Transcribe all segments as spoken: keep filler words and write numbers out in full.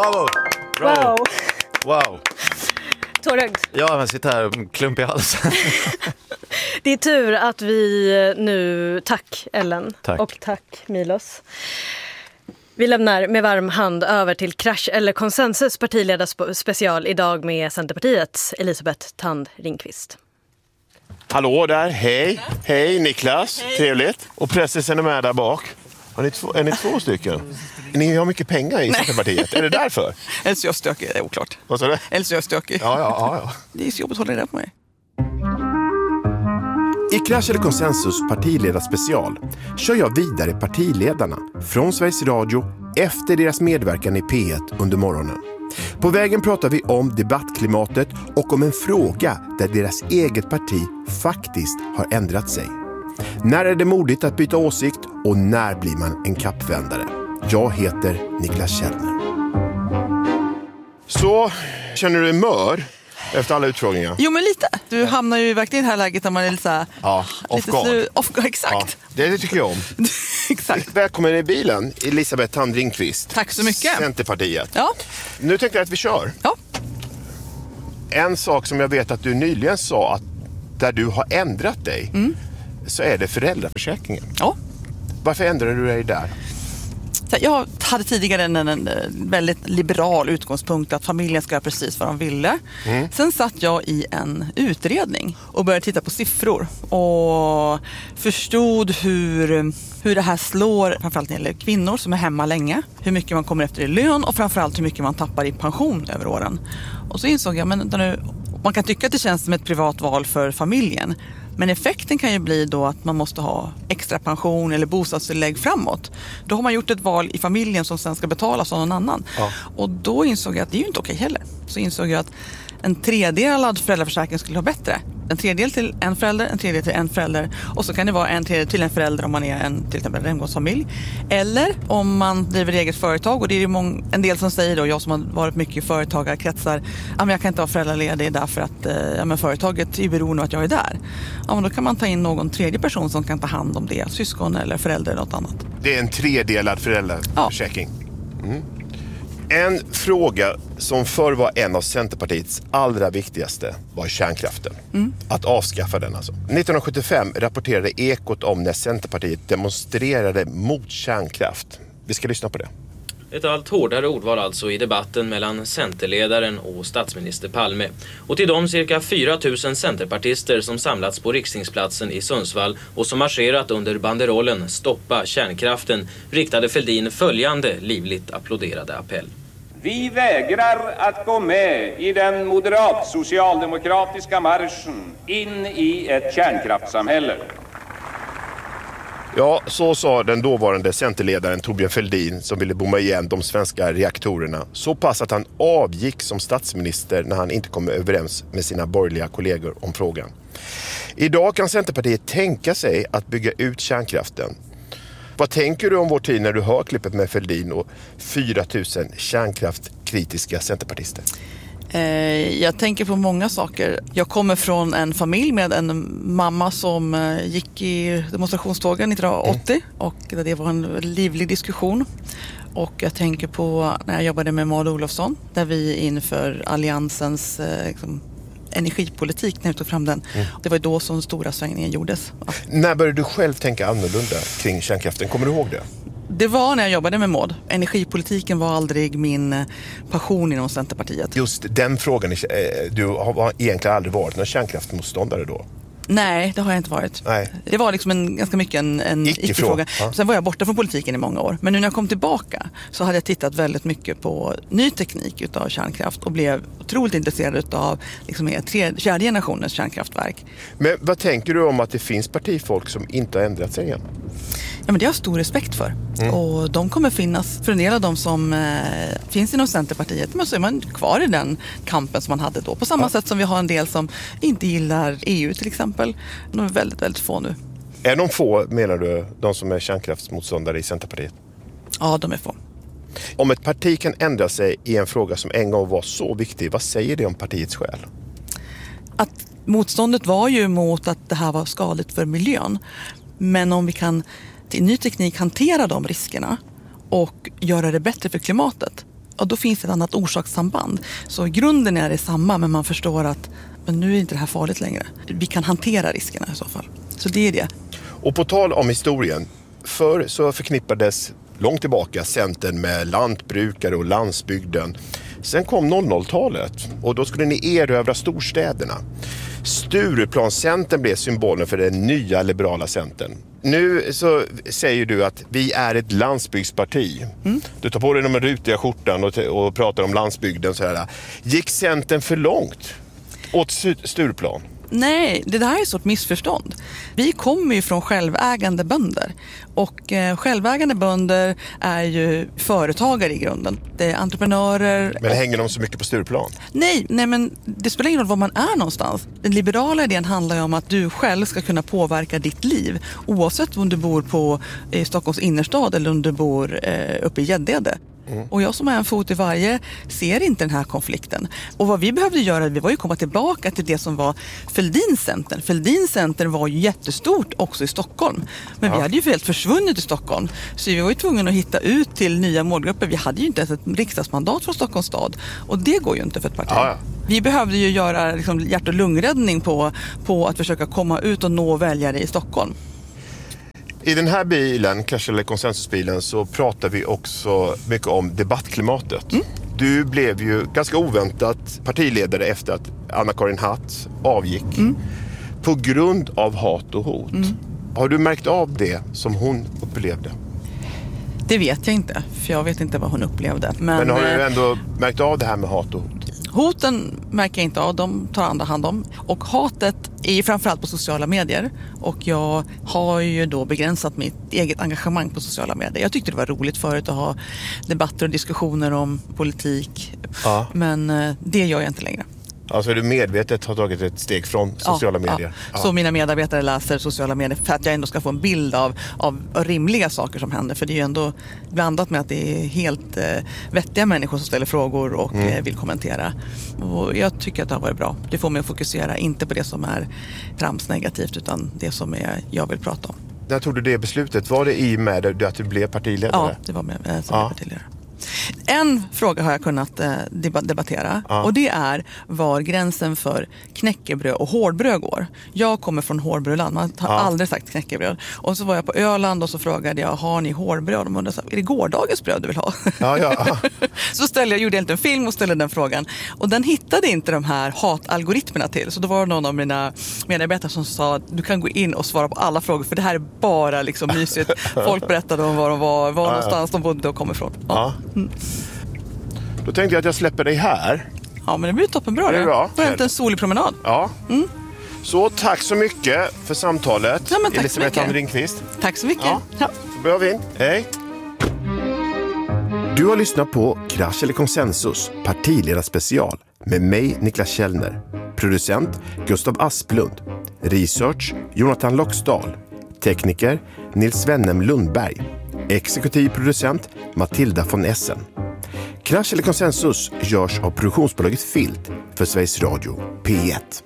Bravo! Bravo! Wow! Wow! Tårögd. Ja, men sitter här och klump i halsen. Det är tur att vi nu... Tack, Ellen. Tack. Och tack, Milos. Vi lämnar med varm hand över till Krasch eller konsensus partiledarspecial idag med Centerpartiets Elisabeth Thand Ringqvist. Hallå där, hej. Hej Niklas, hej. Trevligt. Och pressen är med där bak. Har ni två, är ni två stycken? Ni har mycket pengar i Centerpartiet, är det därför? Eller så är jag stökig, det är oklart. Vad sa du? Eller så är jag stökig. Ja, ja, ja, ja. Det är så jobbigt att hålla det på mig. I Krasch eller konsensus partiledarspecial kör jag vidare partiledarna från Sveriges Radio efter deras medverkan i P ett under morgonen. På vägen pratar vi om debattklimatet och om en fråga där deras eget parti faktiskt har ändrat sig. När är det modigt att byta åsikt och när blir man en kappvändare? Jag heter Niklas Källner. Så, känner du dig mör efter alla utfrågningar? Jo, men lite. Du hamnar ju verkligen i det här läget där man är lite så här... Ja, off guard. Slu- off guard, exakt. Ja, det tycker jag om. Exakt. Välkommen i bilen, Elisabeth Thand Ringqvist. Tack så mycket. Centerpartiet. Ja. Nu tänkte jag att vi kör. Ja. En sak som jag vet att du nyligen sa, att där du har ändrat dig, mm. så är det föräldraförsäkringen. Ja. Varför ändrade du dig där? Jag hade tidigare en, en väldigt liberal utgångspunkt att familjen ska göra precis vad de ville. Mm. Sen satt jag i en utredning och började titta på siffror och förstod hur, hur det här slår, framförallt när det gäller kvinnor som är hemma länge, hur mycket man kommer efter i lön och framförallt hur mycket man tappar i pension över åren. Och så insåg jag, men nu, man kan tycka att det känns som ett privat val för familjen. Men effekten kan ju bli då att man måste ha extra pension eller bostadstillägg framåt. Då har man gjort ett val i familjen som sen ska betalas av någon annan. Ja. Och då insåg jag att det är ju inte okej heller. Så insåg jag att en tredelad föräldraförsäkring skulle vara bättre. En tredjedel till en förälder, en tredjedel till en förälder. Och så kan det vara en tredjedel till en förälder om man är en till exempel regnbågsfamilj. Eller om man driver eget företag. Och det är ju mång- en del som säger då, jag som har varit mycket i företagarkretsar, ja, men jag kan inte vara föräldraledig därför att ja, men företaget är beroende av att jag är där. Ja, men då kan man ta in någon tredje person som kan ta hand om det. Syskon eller förälder eller något annat. Det är en tredelad föräldraförsäkring. Ja. Mm. En fråga som förr var en av Centerpartiets allra viktigaste var kärnkraften. Mm. Att avskaffa den alltså. nittonhundrasjuttiofem rapporterade Ekot om när Centerpartiet demonstrerade mot kärnkraft. Vi ska lyssna på det. Ett allt hårdare ord var alltså i debatten mellan Centerledaren och statsminister Palme. Och till de cirka fyra tusen centerpartister som samlats på Rikstingsplatsen i Sundsvall och som marscherat under banderollen Stoppa kärnkraften riktade Fälldin följande livligt applåderade appell. Vi vägrar att gå med i den moderat-socialdemokratiska marschen in i ett kärnkraftssamhälle. Ja, så sa den dåvarande centerledaren Thorbjörn Fälldin som ville bomma igen de svenska reaktorerna. Så pass att han avgick som statsminister när han inte kom överens med sina borgerliga kollegor om frågan. Idag kan Centerpartiet tänka sig att bygga ut kärnkraften. Vad tänker du om vår tid när du hör klippet med Fälldin och fyra tusen kärnkraftkritiska centerpartister? Jag tänker på många saker. Jag kommer från en familj med en mamma som gick i demonstrationstågen nittonhundraåttio mm. och det var en livlig diskussion. Och jag tänker på när jag jobbade med Maud Olofsson där vi inför alliansens liksom, energipolitik när vi tog fram den. Mm. Det var då som stora svängningen gjordes. När började du själv tänka annorlunda kring kärnkraften? Kommer du ihåg det? Det var när jag jobbade med Maud. Energipolitiken var aldrig min passion inom Centerpartiet. Just den frågan, du har egentligen aldrig varit någon kärnkraftmotståndare då? Nej, det har jag inte varit. Nej. Det var liksom en, ganska mycket en, en icke-fråga. Ja. Sen var jag borta från politiken i många år. Men nu när jag kom tillbaka så hade jag tittat väldigt mycket på ny teknik utav kärnkraft och blev otroligt intresserad av liksom, tre, fjärde generationens kärnkraftverk. Men vad tänker du om att det finns partifolk som inte har ändrat sig igen? Ja, men det har jag stor respekt för. Mm. Och de kommer finnas för en del av dem som eh, finns inom Centerpartiet. Men så är man kvar i den kampen som man hade då. På samma ja. sätt som vi har en del som inte gillar E U till exempel. De är väldigt, väldigt få nu. Är de få, menar du, de som är kärnkraftsmotståndare i Centerpartiet? Ja, de är få. Om ett parti kan ändra sig i en fråga som en gång var så viktig, vad säger det om partiets själ? Att motståndet var ju mot att det här var skadligt för miljön. Men om vi kan till ny teknik hantera de riskerna och göra det bättre för klimatet, och då finns det ett annat orsakssamband. Så grunden är det samma, men man förstår att men nu är inte det här farligt längre. Vi kan hantera riskerna i så fall. Så det är det. Och på tal om historien, förr så förknippades långt tillbaka Centern med lantbrukare och landsbygden. Sen kom noll noll-talet och då skulle ni erövra storstäderna. Stureplan-Centern blev symbolen för den nya liberala Centern. Nu så säger du att vi är ett landsbygdsparti. Mm. Du tar på dig de rutiga skjortan och, och pratar om landsbygden. Så här. Gick Centern för långt åt Stureplan? Nej, det där är ett stort missförstånd. Vi kommer ju från självägande bönder. Och eh, självägande bönder är ju företagare i grunden. Det är entreprenörer. Men hänger de så mycket på Stureplan? Nej, nej, men det spelar ingen roll var man är någonstans. Den liberala idén handlar ju om att du själv ska kunna påverka ditt liv. Oavsett om du bor på i Stockholms innerstad eller om du bor eh, uppe i Gäddede. Mm. Och jag som är en fot i varje ser inte den här konflikten. Och vad vi behövde göra, vi var ju komma tillbaka till det som var Fälldins Center. Fälldins Center var ju jättestort också i Stockholm. Men ja. vi hade ju helt försvunnit i Stockholm. Så vi var ju tvungna att hitta ut till nya målgrupper. Vi hade ju inte ens ett riksdagsmandat från Stockholms stad. Och det går ju inte för ett parti. Ja, ja. Vi behövde ju göra liksom, hjärt- och lungräddning på, på att försöka komma ut och nå väljare i Stockholm. I den här bilen, Clash eller konsensusbilen, så pratar vi också mycket om debattklimatet. Mm. Du blev ju ganska oväntat partiledare efter att Anna-Karin Hatt avgick mm. på grund av hat och hot. Mm. Har du märkt av det som hon upplevde? Det vet jag inte, för jag vet inte vad hon upplevde. Men, Men har du ändå märkt av det här med hat och hot? Hoten märker jag inte av, de tar andra hand om. Och hatet är framförallt på sociala medier. Och jag har ju då begränsat mitt eget engagemang på sociala medier. Jag tyckte det var roligt förut att ha debatter och diskussioner om politik. Ja. Men det gör jag inte längre. Alltså du medvetet har tagit ett steg från sociala ja, medier? Ja. Så mina medarbetare läser sociala medier för att jag ändå ska få en bild av, av rimliga saker som händer. För det är ju ändå blandat med att det är helt eh, vettiga människor som ställer frågor och mm. eh, vill kommentera. Och jag tycker att det har varit bra. Det får mig att fokusera inte på det som är tramsnegativt utan det som är, jag vill prata om. När tog du det beslutet? Var det i med att du blev partiledare? Ja, det var med äh, som ja. partiledare. En fråga har jag kunnat eh, debattera ja. och det är var gränsen för knäckebröd och hårdbröd går. Jag kommer från hårdbrödland, man har ja. aldrig sagt knäckebröd. Och så var jag på Öland och så frågade jag, har ni hårdbröd? Och de undrade, är det gårdagens bröd du vill ha? Ja, ja. Så ställde jag, gjorde jag en film och ställde den frågan. Och den hittade inte de här hatalgoritmerna till. Så då var det någon av mina medarbetare som sa, du kan gå in och svara på alla frågor för det här är bara liksom mysigt. Folk berättade om var de var, var ja, någonstans ja. de bodde och kom ifrån. Ja. Ja. Mm. Då tänkte jag att jag släpper dig här. Ja, men det blir toppenbra. Det är bra. Det var en solig promenad. Ja. Mm. Så tack så mycket för samtalet. Ja, men tack Elisabeth Thand Ringqvist. Tack så mycket. Ja. Ja. Så börjar vi. Hej. Du har lyssnat på Krasch eller konsensus, partiledarspecial med mig Niklas Källner. Producent Gustav Asplund. Research Jonathan Loxdal. Tekniker Nils Wennem Lundberg. Exekutiv producent Matilda von Essen. Krasch eller konsensus görs av produktionsbolaget Filt för Sveriges Radio P ett.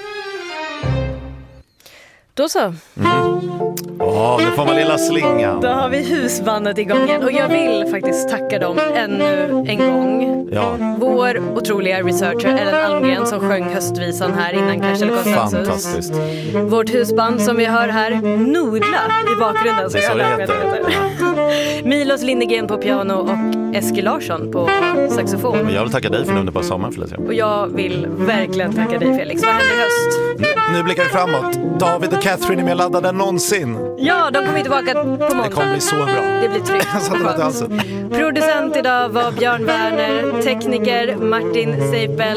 Då så. Mm. Ja, nu får man lilla slingan. Då har vi husbandet igång igen. Och jag vill faktiskt tacka dem ännu en gång. Ja. Vår otroliga researcher Ellen Almgren som sjöng höstvisan här innan Krasch eller konsensus. Fantastiskt. Vårt husband som vi hör här, Nordla i bakgrunden. Så det är så det heter. Milos Lindegren på piano och Eskil Larsson på saxofon. Men jag vill tacka dig för underbar sommar, Felicia. Och jag vill verkligen tacka dig, Felix. Vad händer i höst? Nu, nu blickar vi framåt. David och Catherine är mer laddade än någonsin. Ja, de kommer tillbaka på måndag. Det kommer bli så bra. Det blir tryggt. Producent idag var Björn Werner. Tekniker Martin Seipel.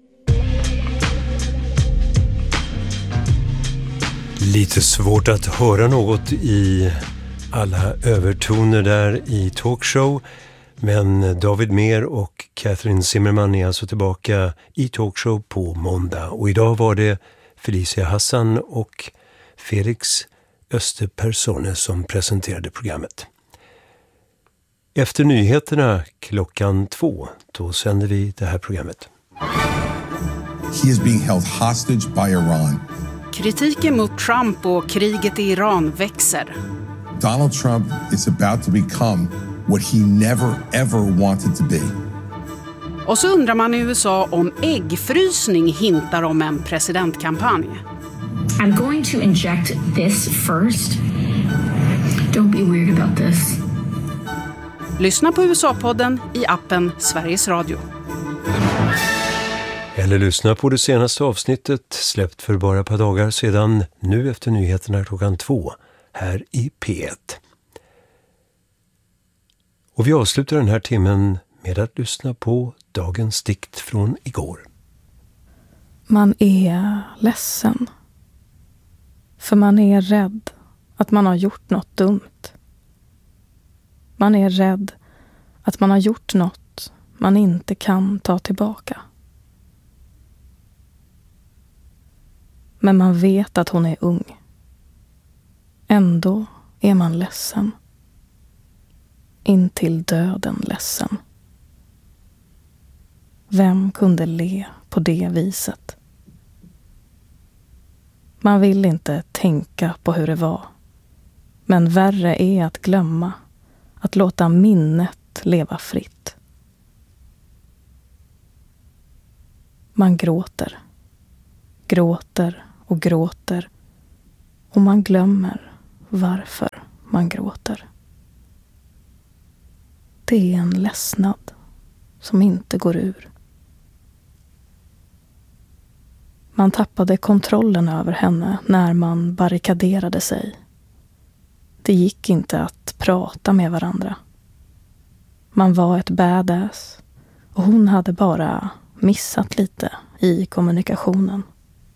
Lite svårt att höra något i alla övertoner där i talkshow. Men David Mer och Catherine Zimmerman är alltså tillbaka i talkshow på måndag. Och idag var det Felicia Hassan och Felix Österpersone som presenterade programmet. Efter nyheterna klockan två, då sänder vi det här programmet. He is being held hostage by Iran. Kritiken mot Trump och kriget i Iran växer. Donald Trump is about to become what he never ever wanted to be. Och så undrar man i U S A om äggfrysning hintar om en presidentkampanj. I'm going to inject this first. Don't be weird about this. Lyssna på U S A-podden i appen Sveriges Radio. Eller lyssna på det senaste avsnittet släppt för bara ett par dagar sedan, nu efter nyheterna klockan två, här i P ett. Och vi avslutar den här timmen med att lyssna på dagens dikt från igår. Man är ledsen. För man är rädd att man har gjort något dumt. Man är rädd att man har gjort något man inte kan ta tillbaka. Men man vet att hon är ung. Ändå är man ledsen. Intill döden ledsen. Vem kunde le på det viset? Man vill inte tänka på hur det var. Men värre är att glömma. Att låta minnet leva fritt. Man gråter. Gråter och gråter. Och man glömmer varför man gråter. Det är en ledsnad som inte går ur. Man tappade kontrollen över henne när man barrikaderade sig. Det gick inte att prata med varandra. Man var ett badass och hon hade bara missat lite i kommunikationen.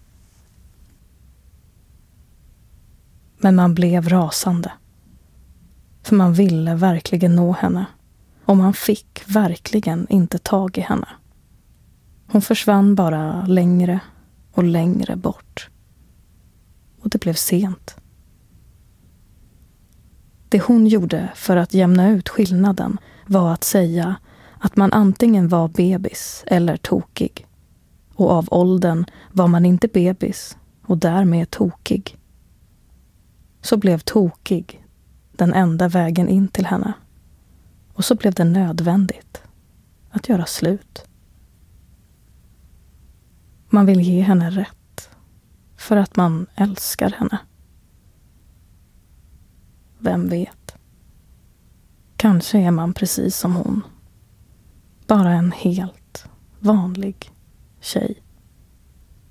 Men man blev rasande. För man ville verkligen nå henne. Och man fick verkligen inte tag i henne. Hon försvann bara längre och längre bort. Och det blev sent. Det hon gjorde för att jämna ut skillnaden var att säga att man antingen var bebis eller tokig. Och av åldern var man inte bebis och därmed tokig. Så blev tokig den enda vägen in till henne. Och så blev det nödvändigt att göra slut. Man vill ge henne rätt för att man älskar henne. Vem vet? Kanske är man precis som hon. Bara en helt vanlig tjej.